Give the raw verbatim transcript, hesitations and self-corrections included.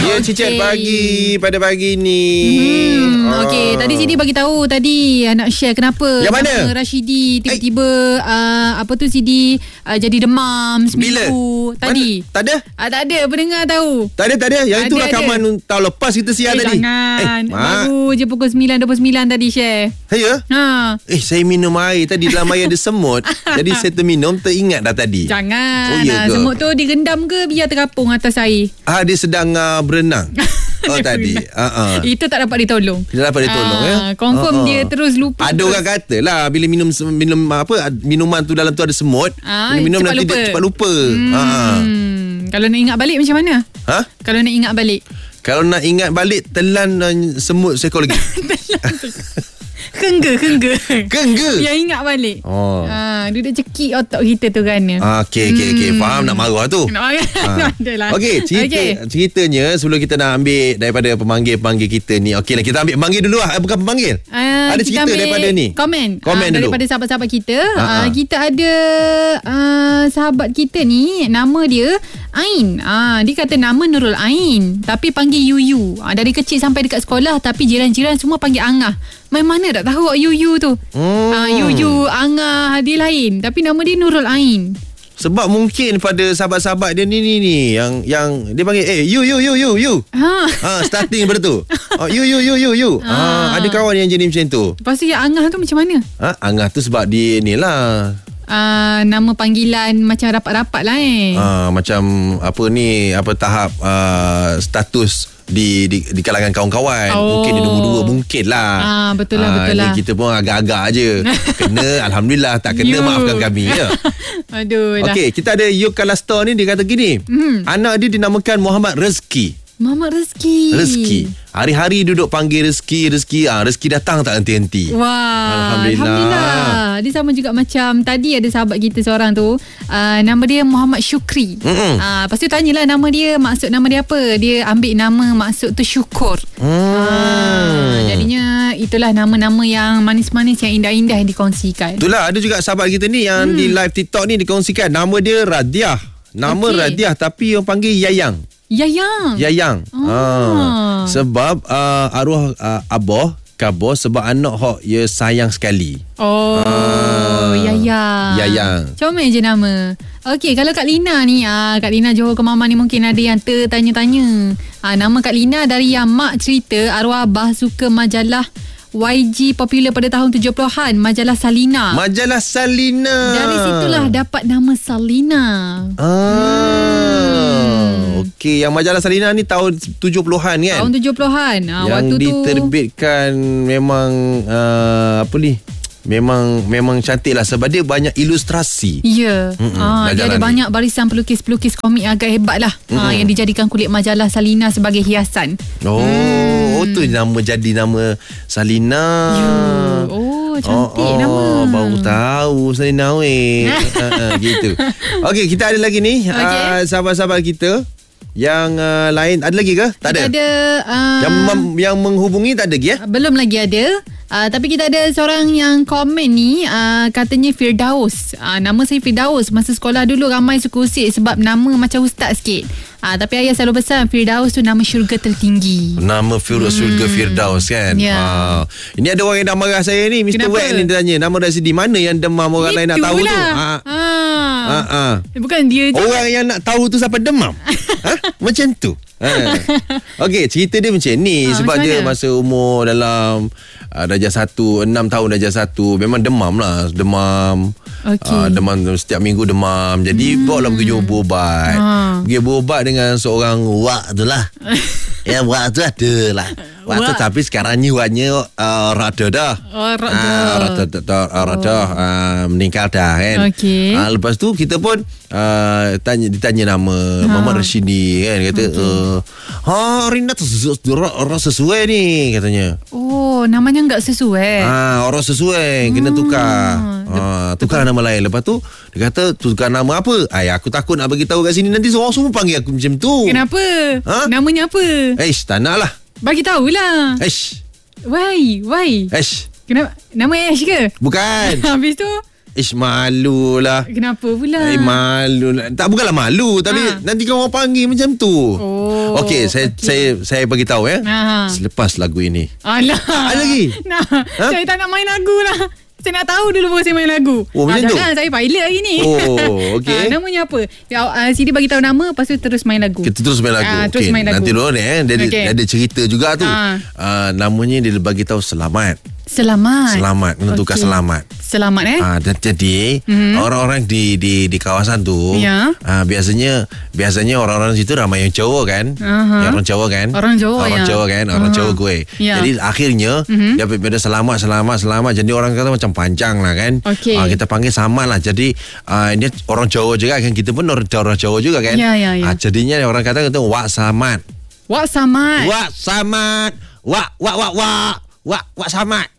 Ya, okay. Cicat pagi pada pagi ni. Hmm, ah. Okey, tadi Sidi bagi tahu tadi nak share kenapa yang mana? nama Rashidi tiba-tiba uh, apa tu Sidi uh, jadi demam seminggu. Bila? Tadi. Mana? Tak ada? Ah, tak ada, pendengar tahu. Tak ada, tak ada. Yang ada, itu rakaman ada. Tahun lepas kita siar eh, tadi. Jangan. Eh, baru je pukul sembilan dua puluh sembilan tadi share. Ya? Ha. Eh, saya minum air tadi dalam air ada semut. Jadi saya terminum, teringat dah tadi. Jangan. Oh, ya ha, semut tu direndam ke biar terapung atas air? Ah, dia sedang uh, berenang. Oh tadi uh-uh. Itu tak dapat ditolong. Tidak dapat ditolong uh, ya. Confirm uh-uh. dia terus lupa. Ada terus. orang kata lah bila minum minum apa minuman tu dalam tu ada semut, uh, bila minum cepat nanti lupa. dia cepat lupa. Hmm. Uh-uh. Kalau nak ingat balik macam mana? Ha? Kalau nak ingat balik. Kalau nak ingat balik telan uh, semut psikologi. Kengga, kengga. Kengga. Yang ingat balik. Oh. Ha, dia dah cekik otak kita tu kan. Ah, okey okey okey. Hmm. Faham nak marah tu. Nak marah. Ah. Adalah. Okey, cerita okay. ceritanya sebelum kita nak ambil daripada pemanggil-pemanggil kita ni. Okeylah, kita ambil pemanggil dulu lah. Eh, bukan pemanggil. Uh, ada cerita daripada ni. Komen. Komen uh, dulu. Daripada sahabat-sahabat kita. Uh-huh. Uh, kita ada uh, sahabat kita ni, nama dia Ain. Uh, dia kata nama Nurul Ain, tapi panggil Yuyu. Uh, dari kecil sampai dekat sekolah, tapi jiran-jiran semua panggil Angah. Main mana tak tahu Yuyu tu. Hmm. Uh, Yuyu, Angah, dia lain. Tapi nama dia Nurul Ain. Sebab mungkin pada sahabat-sahabat dia ni ni ni yang yang dia panggil eh you you you you you. Ha. Ha starting daripada tu. Oh, you you you you you. Ha. ha ada kawan yang jadi macam tu. Lepas tu yang Angah tu macam mana? Ha Angah tu sebab dia ni lah. Uh, nama panggilan macam rapat-rapat lah eh. Ha macam apa ni apa tahap uh, status di, di di kalangan kawan-kawan. Oh. Mungkin dia nombor dua, mungkin lah. Ah, betul lah, betul lah. Kita pun agak-agak je. Kena, Alhamdulillah. Tak kena, you. Maafkan kami ya. Aduh lah. Okey, kita ada Yuk Kalastor ni, dia kata gini. Hmm. Anak dia dinamakan Muhammad Rezeki. Muhammad Rezeki. Rezeki. Hari-hari duduk panggil rezeki, rezeki. Ah, rezeki datang tak henti-henti. Wah. Alhamdulillah. Alhamdulillah. Dia sama juga macam tadi ada sahabat kita seorang tu. Uh, nama dia Muhammad Syukri. Ah, uh, lepas tu tanyalah nama dia, maksud nama dia apa? Dia ambil nama maksud tu syukur. Hmm. Uh, jadinya itulah nama-nama yang manis-manis, yang indah-indah yang dikongsikan. Itulah, ada juga sahabat kita ni yang hmm. di live TikTok ni dikongsikan. Nama dia Radiah. Nama okay. Radiah tapi orang panggil Yayang. Yayang. Yayang. Oh. Ha. Sebab uh, arwah uh, abah kabur sebab anak hok ya sayang sekali. Oh, uh, Yayang. Yayang. Comel je nama. Okey, kalau Kak Lina ni, ah, Kak Lina Johor ke Mama ni mungkin ada yang tertanya-tanya. Ah, nama Kak Lina dari yang mak cerita arwah abah suka majalah Y G popular pada tahun tujuh puluhan, majalah Salina. Majalah Salina. Dari situlah dapat nama Salina. Ah. Hmm. Okey, yang majalah Salina ni tahun tujuh puluhan kan? Tahun tujuh puluhan. Ah, yang waktu diterbitkan tu memang uh, apa ni? Memang memang cantik lah sebab dia banyak ilustrasi. Ya. Ah, dia ada ni. banyak barisan pelukis-pelukis komik agak hebat lah. Ah, yang dijadikan kulit majalah Salina sebagai hiasan. Oh, hmm. oh tu nama jadi nama Salina. Ya. Oh, cantik oh, oh, nama. Baru tahu Salina weh. uh, gitu. Okey, kita ada lagi ni okay. uh, sahabat-sahabat kita yang uh, lain ada lagi ke? Tak ada. Ada uh, yang mem- yang menghubungi tak ada lagi ya? Belum lagi ada. Uh, tapi kita ada seorang yang komen ni, uh, katanya Firdaus. Uh, nama saya Firdaus. Masa sekolah dulu ramai suka usik sebab nama macam ustaz sikit. Uh, tapi ayah selalu pesan Firdaus tu nama syurga tertinggi. Nama Firdaus, hmm. syurga Firdaus kan. Yeah. Uh, ini ada orang yang dah marah saya ni, mister Wack ni dia tanya nama dari di mana yang demam orang Itulah. lain nak tahu tu. Uh, uh, uh, uh. Bukan dia je. Orang yang nak tahu tu siapa demam. ha? Macam tu. Ha. Okey, cerita dia macam ni. Ha, sebab macam dia masa umur dalam uh, darjah satu, enam tahun darjah satu, memang demam lah. Demam. Okay. Uh, demam setiap minggu demam. Jadi hmm. bawa lah pergi berubat. Ha. Pergi berubat dengan seorang wak tu lah. Ya, wak tu ada lah. Wak tu tapi sekarang ni waknya uh, rada dah. Oh, rada. Uh, rada, rada, rada oh. uh, meninggal dah kan. Okay. Uh, lepas tu kita pun uh, tanya, ditanya nama ha. Muhammad Rashidi kan. Kata okay. uh, ha, Rinda orang sesuai ni katanya. Oh, namanya enggak sesuai. Ah, ha, orang sesuai kena tukar. Ha, tukar nama lain. Lepas tu dia kata tukar nama apa? Ay, aku takut nak bagi tahu kat sini nanti orang semua panggil aku macam tu. Kenapa? Ha? Namanya apa? Eish, tak nak lah. Bagi tahulah. Eish. Why? Why? Eish. Kenapa? Nama Ash ke? Bukan. Habis tu? Ish, malu lah. Kenapa pula? Eh, malu lah. Tak, bukanlah malu. Tapi ha. nanti kau orang panggil macam tu. Oh. Okey, saya okey. saya saya bagi tahu ya. Ha. Selepas lagu ini. Alah. Ada lagi? Nah, Ha? saya tak nak main lagu lah. Saya nak tahu dulu baru saya main lagu. Oh, macam tu? Jangan, saya pilot hari ni. Oh, okey. Ha, namanya apa? Ya, uh, Sidi bagi tahu nama, lepas tu terus main lagu. Kita terus main lagu. Ah, terus Okey, main lagu. nanti dulu ni eh, dia, Okey. dia ada cerita juga tu. Ah. Uh, namanya dia bagi tahu selamat. Selamat. Selamat, menentukan Okey. selamat. Selamat eh. Ah, dan jadi mm-hmm. orang-orang di di di kawasan tu Ya. ah, biasanya biasanya orang-orang situ ramai yang Jawa kan? Aha. Yang orang Jawa kan? Orang Jawa, Orang ya. Jawa kan? Orang Aha. Jawa gue. Ya. Jadi akhirnya mm-hmm. dia pada selamat selamat selamat jadi orang kata macam panjang lah kan? Okey. Ah, kita panggil sama lah. Jadi ah, ini orang Jawa juga kan? Kita pun orang, orang Jawa juga kan? Ya, ya, ya. Ah, jadinya orang kata kata wak samat. Wak Samat. Wak samat. Wak wak wak wak. Wak wak samat.